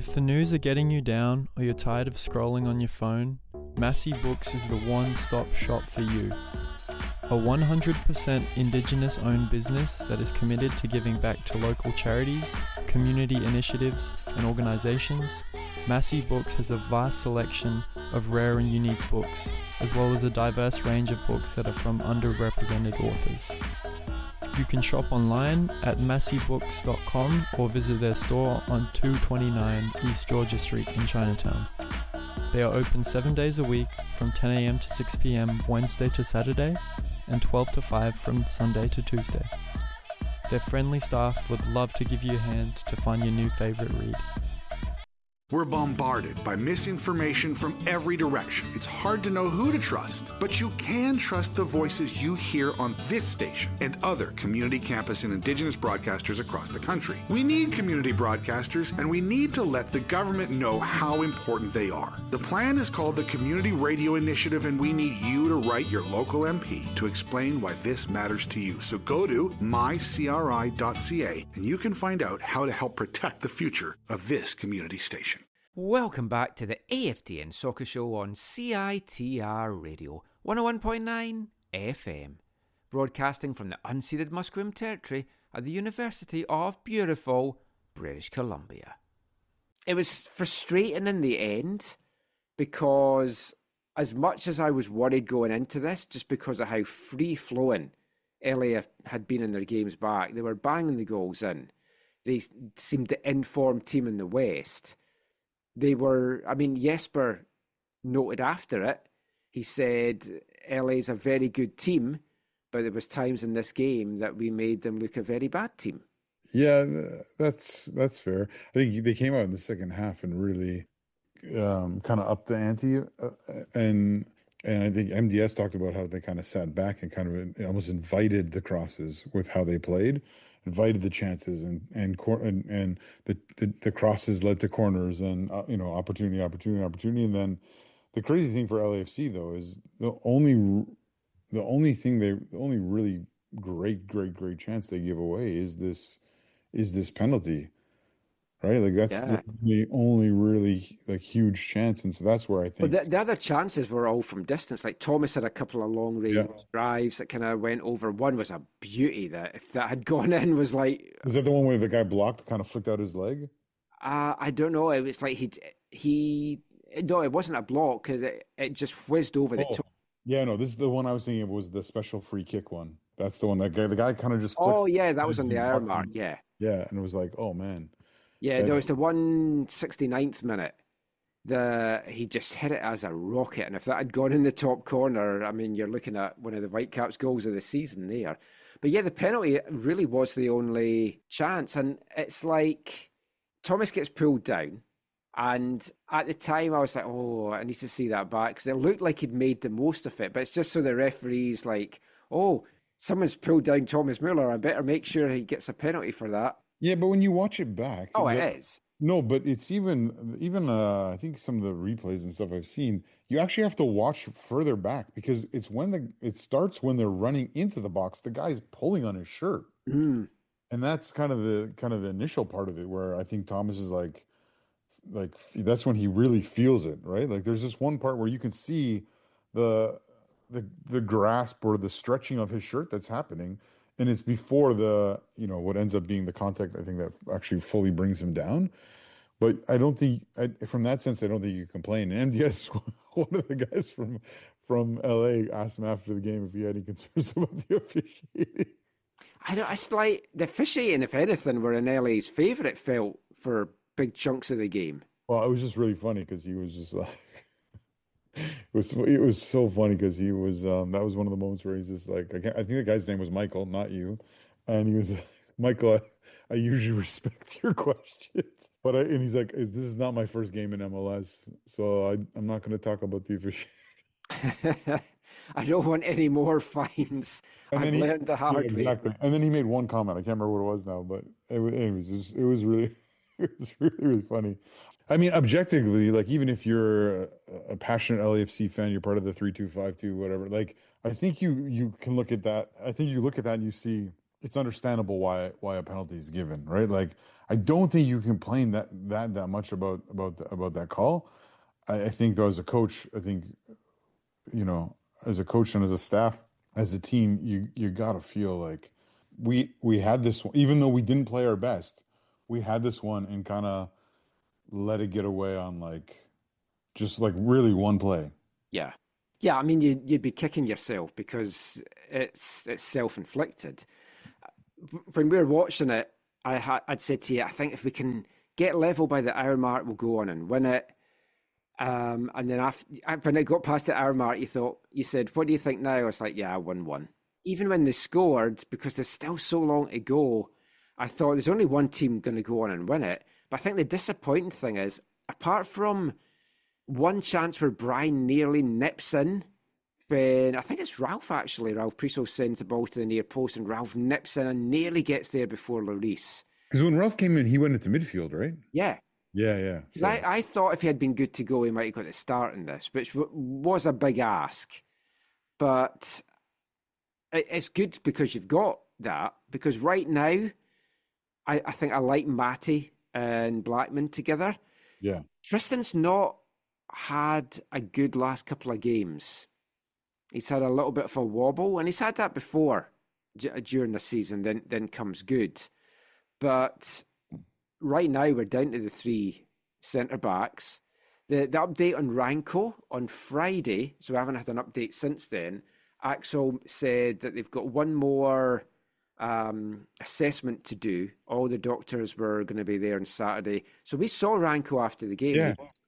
If the news are getting you down or you're tired of scrolling on your phone, Massey Books is the one-stop shop for you. A 100% Indigenous-owned business that is committed to giving back to local charities, community initiatives, and organisations, Massey Books has a vast selection of rare and unique books, as well as a diverse range of books that are from underrepresented authors. You can shop online at masseybooks.com or visit their store on 229 East Georgia Street in Chinatown. They are open 7 days a week from 10 a.m. to 6 p.m. Wednesday to Saturday and 12 to 5 from Sunday to Tuesday. Their friendly staff would love to give you a hand to find your new favorite read. We're bombarded by misinformation from every direction. It's hard to know who to trust, but you can trust the voices you hear on this station and other community campus and Indigenous broadcasters across the country. We need community broadcasters, and we need to let the government know how important they are. The plan is called the Community Radio Initiative, and we need you to write your local MP to explain why this matters to you. So go to mycri.ca, and you can find out how to help protect the future of this community station. Welcome back to the AFTN Soccer Show on CITR Radio 101.9 FM, broadcasting from the unceded Musqueam Territory at the University of beautiful British Columbia. It was frustrating in the end because as much as I was worried going into this, just because of how free-flowing LA had been in their games back, they were banging the goals in. They seemed the informed team in the West. They were, Jesper noted after it, he said, LA's a very good team, but there was times in this game that we made them look a very bad team. Yeah, that's fair. I think they came out in the second half and really kind of upped the ante. And I think MDS talked about how they kind of sat back and kind of almost invited the crosses with how they played. Invited the chances and the crosses led to corners and opportunity, and then the crazy thing for LAFC though is the only really great chance they give away is this penalty, right? Like that's the only really huge chance, and so that's where I think. But the other chances were all from distance. Like Thomas had a couple of long range drives that kind of went over. One was a beauty that if that had gone in was like. Was that the one where the guy blocked, kind of flicked out his leg? I don't know. It was like no, it wasn't a block because it just whizzed over the top. Yeah, no, this is the one I was thinking of was the special free kick one. That's the one the guy kind of just. Oh yeah, that was on the hour mark. Yeah. Yeah, and it was like, oh man. Yeah, there was the 169th minute. He just hit it as a rocket, and if that had gone in the top corner, you're looking at one of the Whitecaps' goals of the season there. But yeah, the penalty really was the only chance, and it's like Thomas gets pulled down, and at the time I was like, oh, I need to see that back because it looked like he'd made the most of it, but it's just so the referee's like, oh, someone's pulled down Thomas Muller, I better make sure he gets a penalty for that. Yeah, but when you watch it back... Oh, it is. No, but it's even I think some of the replays and stuff I've seen, you actually have to watch further back because it's it starts when they're running into the box. The guy's pulling on his shirt. Mm. And that's kind of the initial part of it where I think Thomas is like that's when he really feels it, right? Like there's this one part where you can see the grasp or the stretching of his shirt that's happening. And it's before what ends up being the contact, I think, that actually fully brings him down. But I don't think, from that sense, I don't think you complain. And MDS, one of the guys from LA, asked him after the game if he had any concerns about the officiating. It's like the officiating, if anything, were in LA's favour, it felt, for big chunks of the game. Well, it was just really funny because he was just like... It was so funny because he was that was one of the moments where he's just like I think the guy's name was Michael, not you, and he was Michael. I usually respect your questions, but and he's like, this is not my first game in MLS, so I'm not going to talk about the officiating. I don't want any more fines. I've learned the hard way. Exactly. And then he made one comment. I can't remember what it was now, but it was really really funny. Objectively, like even if you're a passionate LAFC fan, you're part of the 3252, whatever. Like I think you can look at that. I think you look at that and you see it's understandable why a penalty is given, right? Like, I don't think you complain that much about that call. I think though, as a coach, I think, as a coach and as a staff, as a team, you gotta feel like we had this one, even though we didn't play our best, we had this one and kind of let it get away on just really one play. Yeah. Yeah, I mean, you'd be kicking yourself because it's self-inflicted. When we were watching it, I'd said to you, I think if we can get level by the hour mark, we'll go on and win it. And then when it got past the hour mark, you said, what do you think now? I was like, yeah, 1-1. Even when they scored, because there's still so long to go, I thought there's only one team going to go on and win it. But I think the disappointing thing is, apart from one chance where Brian nearly nips in, when I think it's Ralph Priso sends the ball to the near post and Ralph nips in and nearly gets there before Lloris. Because when Ralph came in, he went into midfield, right? Yeah. Yeah. So. I thought if he had been good to go, he might have got a start in this, which was a big ask. But it's good because you've got that, because right now, I think I like Matty and Blackman together. Yeah. Tristan's not had a good last couple of games. He's had a little bit of a wobble, and he's had that before during the season, then comes good. But right now we're down to the 3 centre-backs. The update on Ranko on Friday, so we haven't had an update since then, Axel said that they've got one more assessment to do. All the doctors were going to be there on Saturday. So we saw Ranko after the game.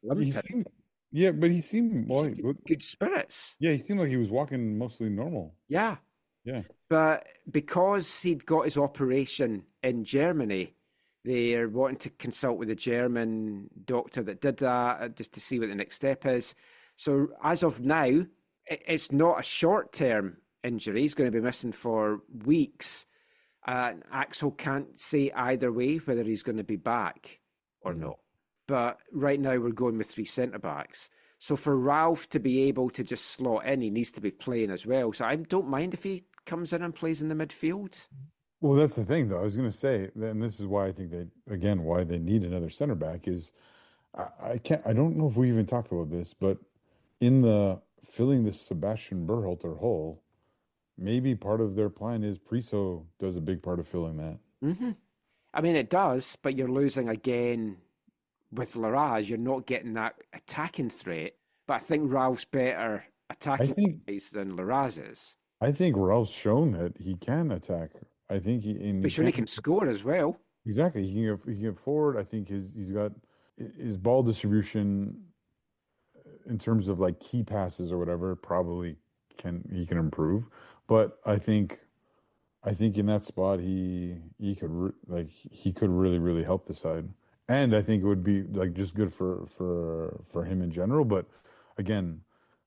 Yeah. But he seemed good spirits. Yeah, he seemed like he was walking mostly normal. Yeah. But because he'd got his operation in Germany, they're wanting to consult with the German doctor that did that just to see what the next step is. So as of now, it's not a short-term injury. He's going to be missing for weeks. Axel can't say either way whether he's going to be back or not. But right now we're going with 3 centre-backs. So for Ralph to be able to just slot in, he needs to be playing as well. So I don't mind if he comes in and plays in the midfield. Well, that's the thing, though. I was going to say, and this is why I think why they need another center back is, I don't know if we even talked about this, but in the filling the Sebastian Berhalter hole, maybe part of their plan is Priso does a big part of filling that. Mm-hmm. I mean, it does, but you're losing again with Larraz. You're not getting that attacking threat. But I think Ralph's better attacking than Larraz is. I think Ralph's shown that he can attack. I think he can score as well. Exactly. He can get forward. I think he's got his ball distribution in terms of key passes or whatever, probably he can improve. But I think in that spot he could really, really help the side. And I think it would be just good for him in general. But again,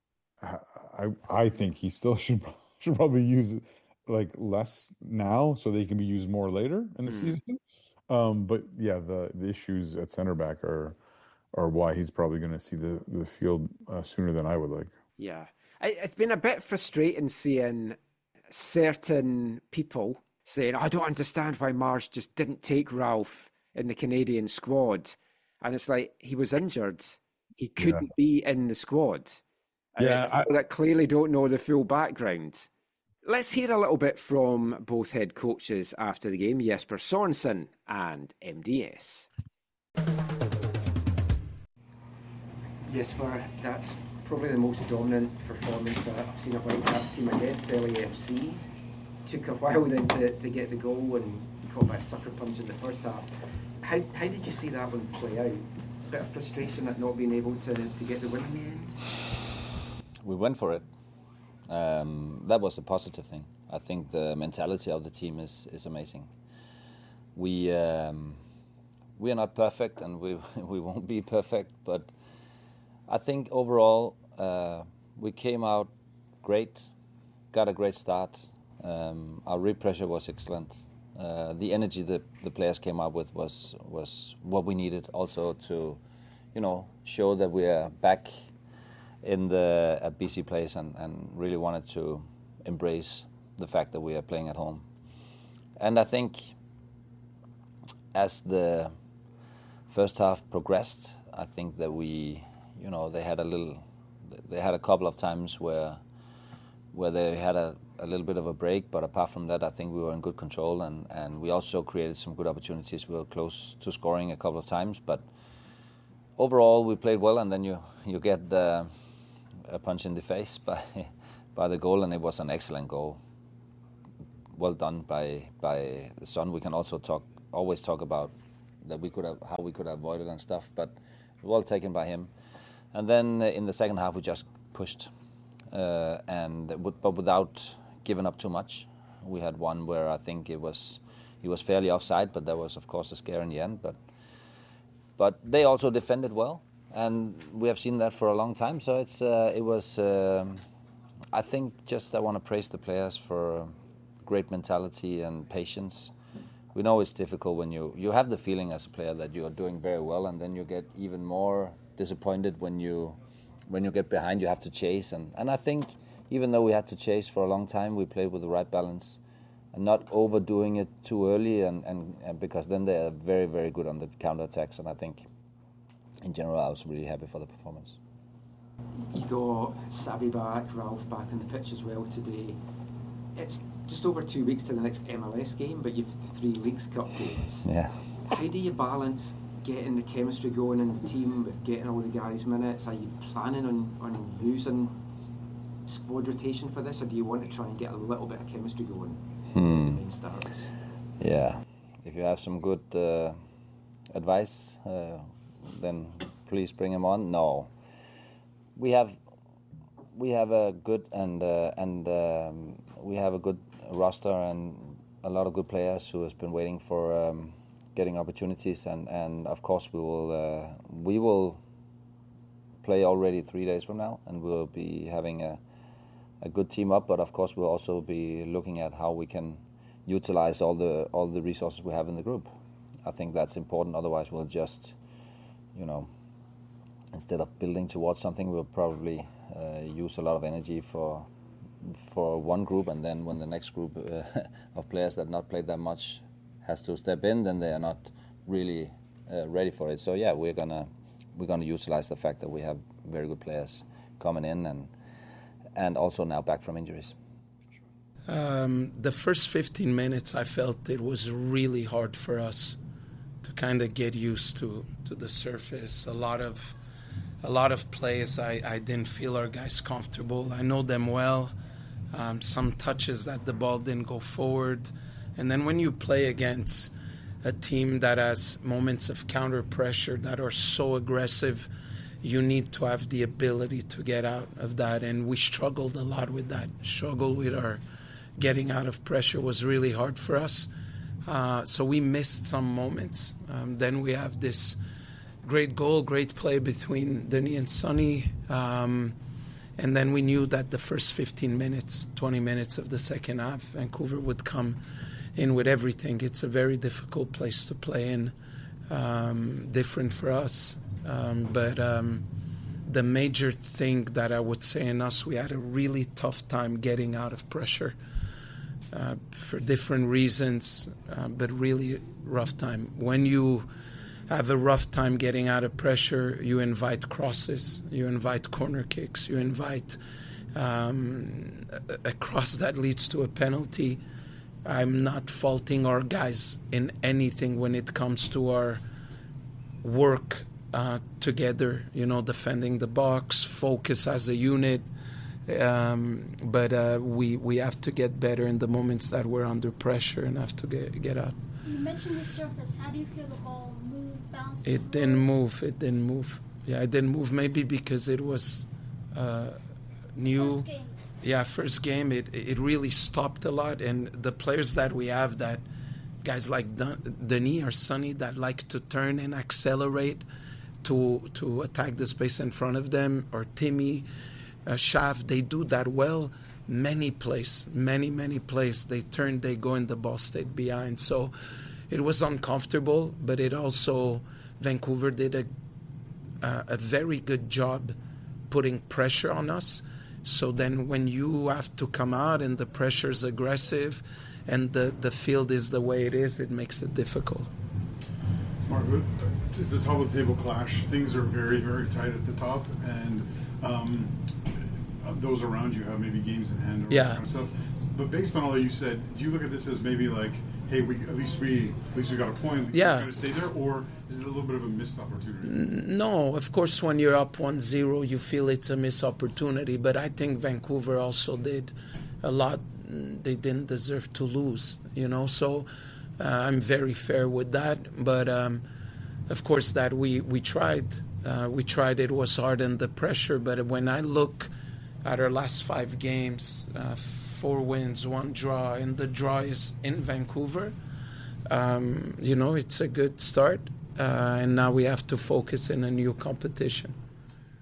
I think he still should probably use less now so they can be used more later in the season. But yeah, the issues at center back are why he's probably going to see the field sooner than I would like. Yeah. It's been a bit frustrating seeing certain people saying, I don't understand why Marsch just didn't take Ralph in the Canadian squad. And it's like, he was injured. He couldn't be in the squad. That clearly don't know the full background. Let's hear a little bit from both head coaches after the game, Jesper Sorensen and MDS. Jesper, that's probably the most dominant performance I've seen a Whitecaps team against LAFC. Took a while then to get the goal and caught by a sucker punch in the first half. How did you see that one play out? A bit of frustration at not being able to get the win in the end? We went for it. That was a positive thing. I think the mentality of the team is amazing. We are not perfect, and we won't be perfect, but I think overall we came out great, got a great start. Our repressure was excellent. The energy that the players came up with was what we needed also to, show that we are back in the BC place and really wanted to embrace the fact that we are playing at home. And I think as the first half progressed, I think that they had a couple of times where they had a little bit of a break, but apart from that, I think we were in good control, and we also created some good opportunities. We were close to scoring a couple of times, but overall we played well, and then you get a punch in the face by the goal, and it was an excellent goal. Well done by the Son. We can also always talk about that how we could have avoided and stuff, but well taken by him. And then in the second half we just pushed, but without giving up too much. We had one where I think he was fairly offside, but there was of course a scare in the end. But they also defended well, and we have seen that for a long time. So I think I want to praise the players for great mentality and patience. We know it's difficult when you have the feeling as a player that you are doing very well, and then you get even more disappointed when you get behind. You have to chase, and I think even though we had to chase for a long time, we played with the right balance and not overdoing it too early, and because then they are very, very good on the counter-attacks, and I think in general I was really happy for the performance. You got Xavi back, Ralph back on the pitch as well today. It's just over 2 weeks to the next MLS game, but you've the 3 Leagues Cup games. Yeah. How do you balance getting the chemistry going in the team with getting all the Gary's minutes? Are you planning on using squad rotation for this, or do you want to try and get a little bit of chemistry going with the main starters? Yeah, if you have some good advice, then please bring them on. No, we have a good we have a good roster and a lot of good players who has been waiting for getting opportunities, and of course we will play already 3 days from now, and we'll be having a good team up. But of course we'll also be looking at how we can utilize all the resources we have in the group. I think that's important. Otherwise we'll just, instead of building towards something, we'll probably use a lot of energy for one group, and then when the next group of players that not played that much has to step in, then they are not really ready for it. So yeah, we're gonna utilize the fact that we have very good players coming in and also now back from injuries. The first 15 minutes, I felt it was really hard for us to kind of get used to the surface. A lot of plays, I didn't feel our guys comfortable. I know them well. Some touches that the ball didn't go forward. And then when you play against a team that has moments of counter pressure that are so aggressive, you need to have the ability to get out of that. And we struggled a lot with that. Struggle with our getting out of pressure was really hard for us. So we missed some moments. Then we have this great goal, great play between Denis and Sonny. And then we knew that the first 15 minutes, 20 minutes of the second half, Vancouver would come in with everything. It's a very difficult place to play in, different for us. But the major thing that I would say in us, we had a really tough time getting out of pressure for different reasons, but really rough time. When you have a rough time getting out of pressure, you invite crosses, you invite corner kicks, you invite a cross that leads to a penalty. I'm not faulting our guys in anything when it comes to our work together, defending the box, focus as a unit. But we have to get better in the moments that we're under pressure and have to get out. You mentioned the surface. How do you feel the ball moved, bounced? It didn't move. Yeah, it didn't move. Maybe because it was new. First game. Yeah, first game. It really stopped a lot. And the players that we have, that guys like Denis or Sonny that like to turn and accelerate to attack the space in front of them, or Timmy, Schaaf, they do that well. Many plays, they turn, they go, and the ball stayed behind. So it was uncomfortable, but it also, Vancouver did a very good job putting pressure on us. So then when you have to come out and the pressure's aggressive and the field is the way it is, it makes it difficult. Mark, it's a top of the table clash. Things are very, very tight at the top, and those around you have maybe games in hand or that kind of stuff. But based on all that you said, do you look at this as maybe like, hey, at least we got a point, we got to stay there, or is it a little bit of a missed opportunity? No, of course, when you're up 1-0, you feel it's a missed opportunity. But I think Vancouver also did a lot. They didn't deserve to lose, So I'm very fair with that. But of course, that we tried. We tried. It was hard under pressure. But when I look at our last 5 games, 4 wins, 1 draw, and the draw is in Vancouver, it's a good start. And now we have to focus in a new competition.